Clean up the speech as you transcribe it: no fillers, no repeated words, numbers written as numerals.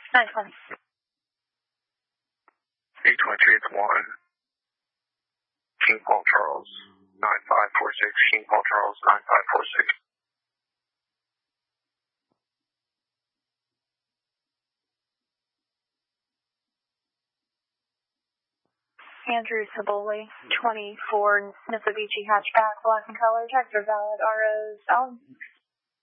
920. 823, it's 1. King Paul Charles, 9546. King Paul Charles, 9546. Andrew Ciboli, 24, Mitsubishi hatchback, black in color, checks are valid, ROs valid.